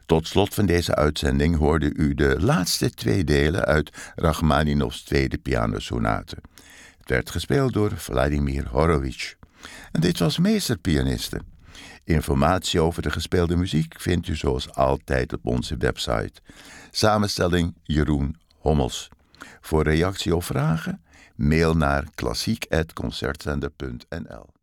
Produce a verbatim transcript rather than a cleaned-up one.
Tot slot van deze uitzending hoorde u de laatste twee delen uit Rachmaninovs tweede pianosonate. Het werd gespeeld door Vladimir Horowitz. En dit was Meesterpianiste. Informatie over de gespeelde muziek vindt u zoals altijd op onze website. Samenstelling Jeroen Hommels. Voor reactie of vragen, mail naar klassiek apenstaartje concertzender punt n l.